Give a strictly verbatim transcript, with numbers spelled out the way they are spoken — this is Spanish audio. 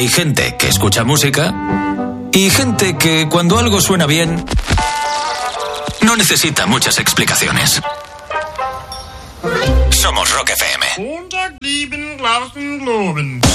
Hay gente que escucha música y gente que cuando algo suena bien no necesita muchas explicaciones. Somos Rock F M.